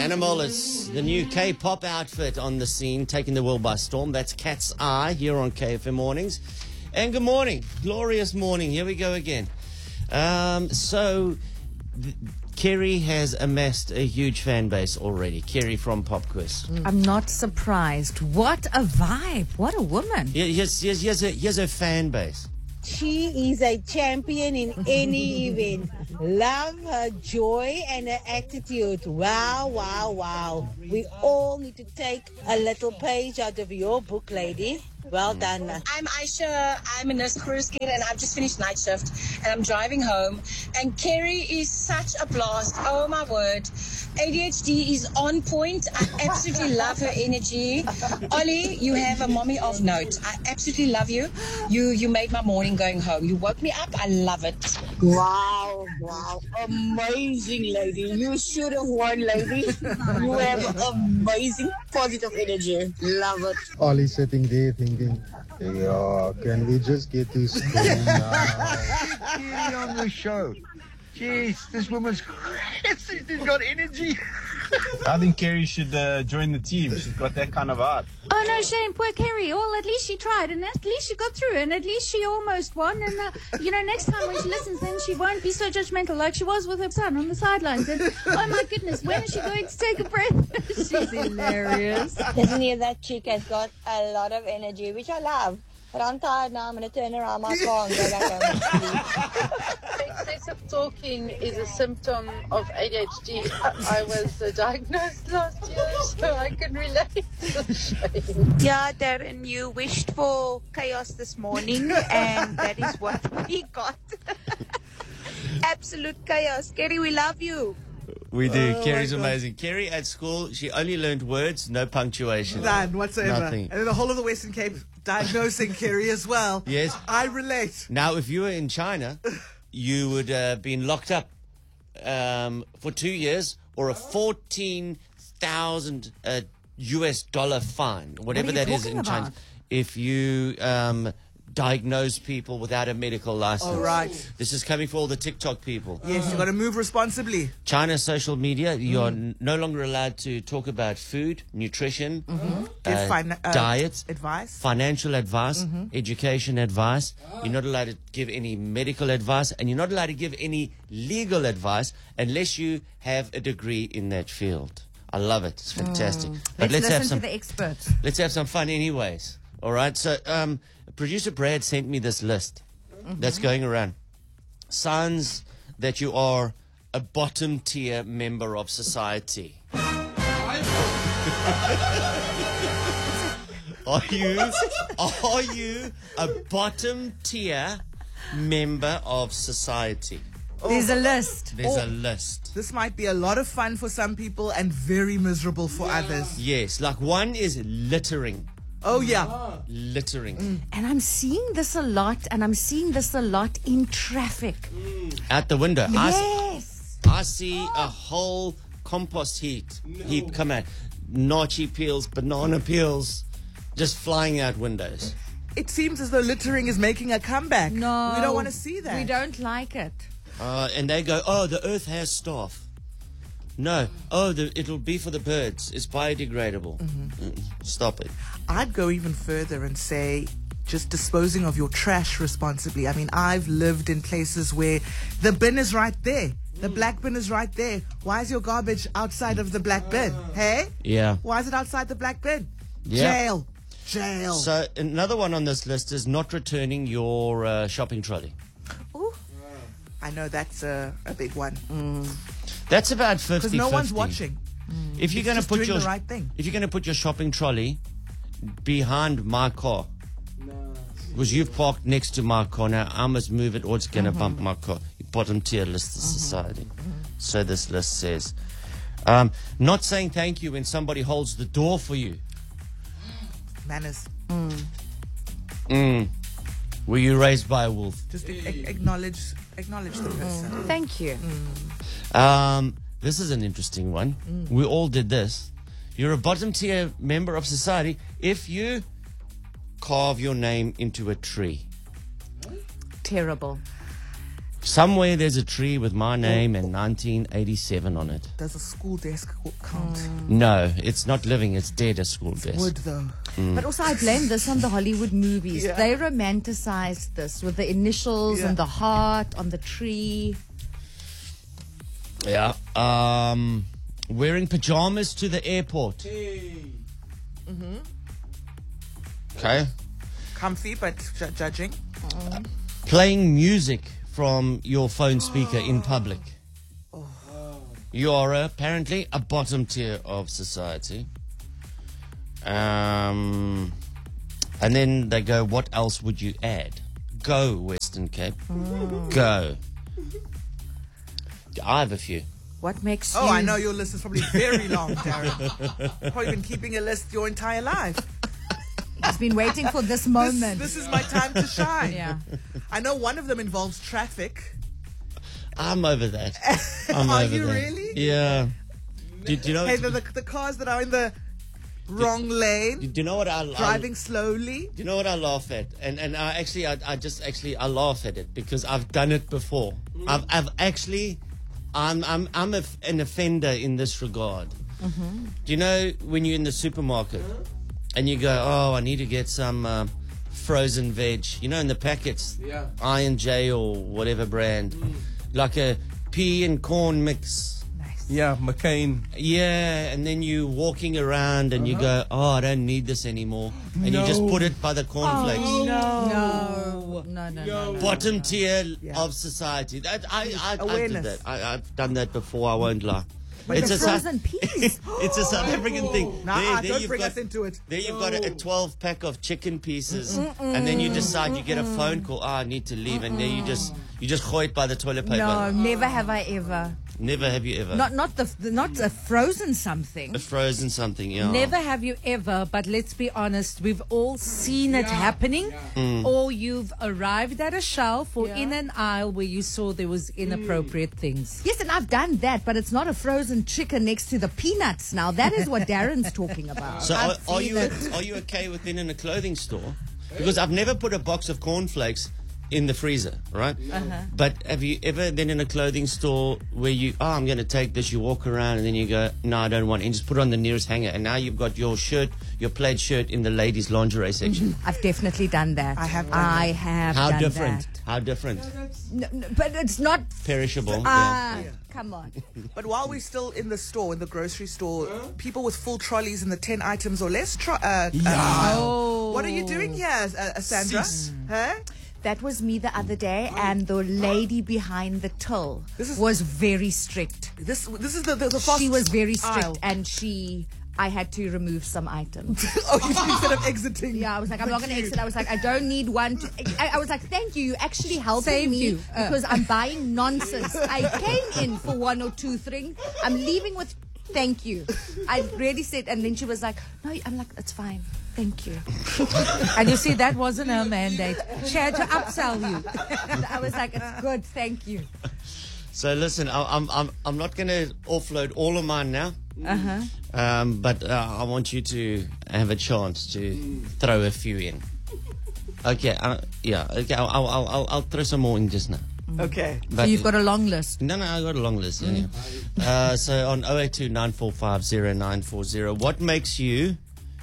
Animal is the new K-pop outfit on the scene, taking the world by storm. That's Cat's Eye here on KFM Mornings. And good morning. Glorious morning. Here we go again. Kerry has amassed a huge fan base already. Kerry from Pop Quiz. I'm not surprised. What a vibe. What a woman. Here's a fan base. She is a champion in any event. Love her joy and her attitude. Wow, wow, wow. We all need to take a little page out of your book, lady. Well done. I'm Aisha. I'm a nurse cruise kid and I've just finished night shift and I'm driving home. And Kerry is such a blast. Oh my word. ADHD is on point. I absolutely love her energy. Ollie, you have a mommy of note. I absolutely love you. You made my morning going home. You woke me up. I love it. Wow, wow. Amazing, lady. You should have won, lady. You have amazing positive energy. Love it. Ollie sitting there thinking, yeah, can we just get to school now? Get on the show. Jeez, this woman's crazy. She's got energy. I think Kerry should join the team. She's got that kind of art. Oh, no, shame. Poor Kerry. Well, at least she tried, and at least she got through, and at least she almost won. And, next time when she listens, then she won't be so judgmental like she was with her son on the sidelines. And, oh, my goodness, when is she going to take a breath? She's hilarious. Listen here, that chick has got a lot of energy, which I love. But I'm tired now. I'm going to turn around my car and go back home and sleep. Excessive talking is a symptom of ADHD. I was diagnosed last year, so I can relate. Yeah, Darren, you wished for chaos this morning, and that is what we got. Absolute chaos. Kerry, we love you. We do. Kerry's amazing. Kerry at school, she only learned words, no punctuation. None whatsoever. Nothing. And the whole of the Western Cape diagnosing Kerry as well. Yes. I relate. Now, if you were in China, you would have been locked up for 2 years or a 14,000 US dollar fine, whatever that is in China. If you diagnose people without a medical license. All right. This is coming for all the TikTok people. Yes, you've got to move responsibly. China's social media, you are no longer allowed to talk about food, nutrition, diet, advice, financial advice, education advice. You're not allowed to give any medical advice, and you're not allowed to give any legal advice unless you have a degree in that field. I love it. It's fantastic. But Let's have listen some to the experts. Let's have some fun anyways. All right. So producer Brad sent me this list that's going around. Signs that you are a bottom tier member of society. Are you a bottom tier member of society? There's a list. There's a list. This might be a lot of fun for some people and very miserable for others. Yes, like one is littering. Oh, yeah. Littering. And I'm seeing this a lot, and I'm seeing this a lot in traffic. Out the window. Yes. I see a whole compost heap come out. Nachi peels, banana peels, just flying out windows. It seems as though littering is making a comeback. No. We don't want to see that. We don't like it. And they go, oh, the earth has staff. No. Oh, it'll be for the birds. It's biodegradable. Stop it. I'd go even further and say just disposing of your trash responsibly. I mean, I've lived in places where the bin is right there. The black bin is right there. Why is your garbage outside of the black bin? Hey? Yeah. Why is it outside the black bin? Yeah. Jail. So another one on this list is not returning your shopping trolley. Ooh. I know that's a big one. That's about 50-50. Because no one's watching. If you're going to put doing the right thing. If you're going to put your shopping trolley behind my car, because you've parked next to my car now, I must move it or it's going to bump my car. Bottom tier list of society. So this list says, not saying thank you when somebody holds the door for you. Manners. Were you raised by a wolf? Just acknowledge the person. Thank you. This is an interesting one. We all did this. You're a bottom tier member of society if you carve your name into a tree. Terrible. Somewhere there's a tree with my name and 1987 on it. Does a school desk count? No, it's not living, it's dead, a school desk. Wood, though. But also I blame this on the Hollywood movies. Yeah. They romanticized this with the initials and the heart on the tree. Yeah. Wearing pajamas to the airport. Okay. Comfy, but judging. Playing music from your phone speaker in public. You are apparently a bottom tier of society. And then they go, what else would you add? Go, Western Cape. Go. I have a few. What makes you... Oh, I know your list is probably very long, Darren. Probably been keeping a list your entire life. He's been waiting for this moment. This is my time to shine. Yeah. I know one of them involves traffic. I'm over that. I'm Are over you that. really? Yeah. Do you know? Hey, the cars that are in the wrong lane, Do you know what I driving slowly. Do you know what I laugh at? And I laugh at it because I've done it before. I'm an offender in this regard. Do you know when you're in the supermarket and you go, oh, I need to get some frozen veg, you know, in the packets, I&J or whatever brand, like a pea and corn mix. Yeah, McCain. Yeah, and then you walking around and you go, oh, I don't need this anymore. And you just put it by the cornflakes. No. Bottom tier of society. That I did that. I've done that before, I won't lie. But it's a frozen peas. It's a South African thing. Don't bring us into it. There you've got a 12 pack of chicken pieces, and then you decide, you get a phone call, I need to leave, and then you just gooi it by the toilet paper. No, never have I ever. Never have you ever. Not a frozen something. A frozen something, yeah. Never have you ever, but let's be honest, we've all seen it happening. Or you've arrived at a shelf or in an aisle where you saw there was inappropriate things. Yes, and I've done that, but it's not a frozen chicken next to the peanuts now. That is what Darren's talking about. So are you okay with being in a clothing store? Because I've never put a box of cornflakes in the freezer, right? But have you ever been in a clothing store where I'm going to take this, you walk around and then you go, no, I don't want it, and just put it on the nearest hanger, and now you've got your plaid shirt in the ladies' lingerie section? I've definitely done that. I have done How different? that. How different? No, but it's not Perishable. Come on. But while we're still in the store, in the grocery store, people with full trolleys in the 10 items or less. What are you doing here, Sandra? Huh? That was me the other day, and the lady behind the till was very strict. This is the fast She was very strict, aisle. and I had to remove some items. Instead of exiting. Yeah, I was like, I'm not going to exit. I was like, I don't need one. I was like, thank you. You actually helping me because I'm buying nonsense. I came in for one or two things. I'm leaving with thank you. I really said, and then she was like, no, I'm like, it's fine. Thank you. And you see, that wasn't her mandate. She had to upsell you. I was like, it's good. Thank you. So listen, I'm not going to offload all of mine now. But I want you to have a chance to throw a few in. Okay, okay. I'll throw some more in just now. Okay. So you've got a long list. No, I got a long list. Yeah. So on 082-945-0940, what makes you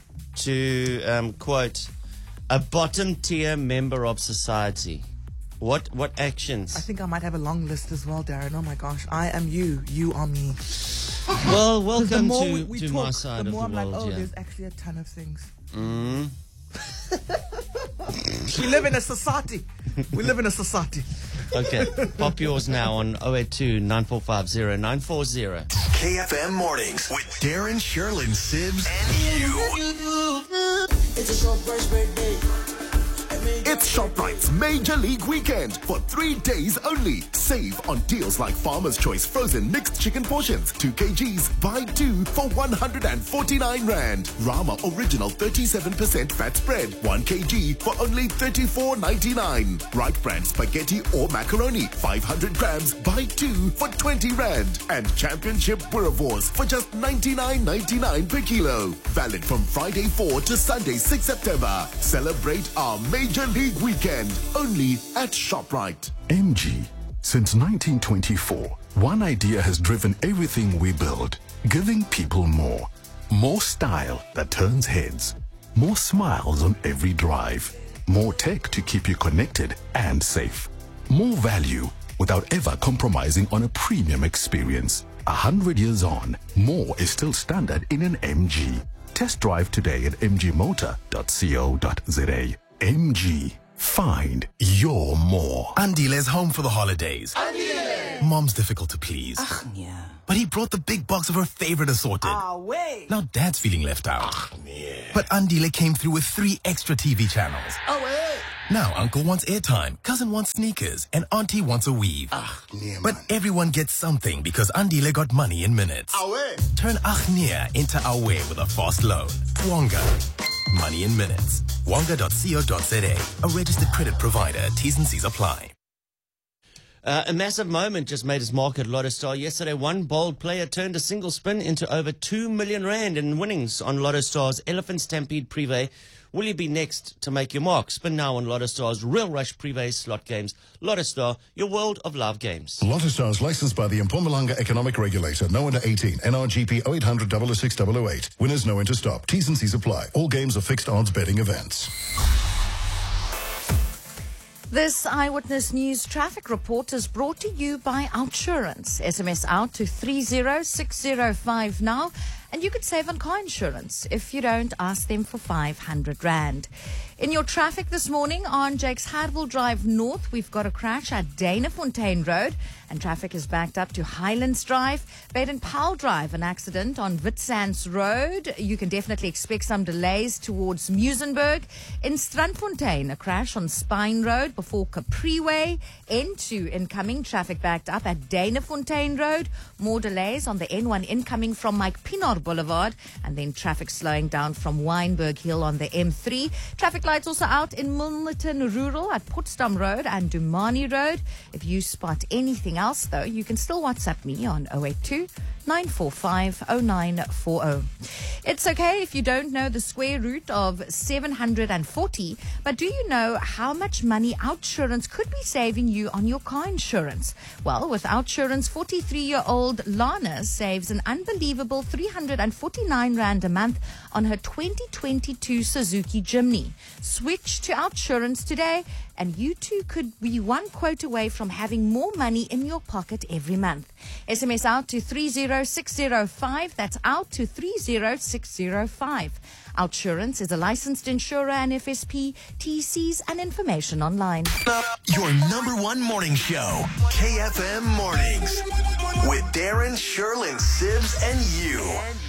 to quote a bottom tier member of society? What actions? I think I might have a long list as well, Darren. Oh my gosh, I am you. You are me. Well, welcome the more to we my talk, side the of more the I'm world. like, oh, Yeah. there's actually a ton of things. We live in a society. We live in a society. Okay, pop yours now on 082-945-0940. KFM Mornings with Darren, Sherlyn, Sibbs, and you. It's a short birthday. It's ShopRite's Major League Weekend for 3 days only. Save on deals like Farmer's Choice frozen mixed chicken portions, 2 kgs, buy 2 for 149 Rand. Rama Original 37% fat spread, 1 kg for only 34.99. Right brand spaghetti or macaroni, 500 grams, buy 2 for 20 Rand. And Championship Boerewors for just 99.99 per kilo. Valid from Friday 4 to Sunday 6 September. Celebrate our Major League Weekend only at ShopRite. MG, Since 1924, one idea has driven everything we build, giving people more. More style that turns heads. More smiles on every drive. More tech to keep you connected and safe. More value without ever compromising on a premium experience. 100 years on, more is still standard in an MG. Test drive today at mgmotor.co.za. MG. Find your more. Andile's home for the holidays. Mom's difficult to please. But he brought the big box of her favorite assorted. Now Dad's feeling left out. But Andile came through with 3 extra TV channels. Now Uncle wants airtime, Cousin wants sneakers, and Auntie wants a weave. But everyone gets something because Andile got money in minutes. Turn Achnia into Awe with a fast loan. Wonga. Money in minutes. Wonga.co.za. A registered credit provider. T's and C's apply. A massive moment just made its mark at Lotto Star. Yesterday, one bold player turned a single spin into over 2 million rand in winnings on Lotto Star's Elephant Stampede Privé. Will you be next to make your mark? Spin now on Lotto Star's Real Rush Privé slot games. Lotto Star, your world of love games. Lotto Star is licensed by the Mpumalanga Economic Regulator. No under 18. NRGP 0800 006 008. Winners know when to stop. T's and C's apply. All games are fixed odds betting events. This Eyewitness News traffic report is brought to you by Outsurance. SMS out to 30605 now, and you could save on car insurance. If you don't, ask them for 500 Rand. In your traffic this morning on Jakes Hardwell Drive North, we've got a crash at Danafontein Road, and traffic is backed up to Highlands Drive. Baden-Powell Drive, an accident on Witsands Road. You can definitely expect some delays towards Muizenberg. In Strandfontein, a crash on Spine Road before Capriway. N2 incoming, traffic backed up at Danafontein Road. More delays on the N1 incoming from Mike Pienaar Boulevard, and then traffic slowing down from Wynberg Hill on the M3. Traffic lights also out in Milnerton Rural at Potsdam Road and Dumani Road. If you spot anything else, though, you can still WhatsApp me on 082-945-0940. It's okay if you don't know the square root of 740, but do you know how much money Outsurance could be saving you on your car insurance? Well, with Outsurance, 43-year-old Lana saves an unbelievable 349 Rand a month on her 2022 Suzuki Jimny. Switch to Outsurance today, and you too could be one quote away from having more money in your pocket every month. SMS out to 30605. That's out to 30605. Outsurance is a licensed insurer and FSP. TCs and information online. Your #1 morning show, KFM Mornings, with Darren, Sherlyn, Sibs, and you.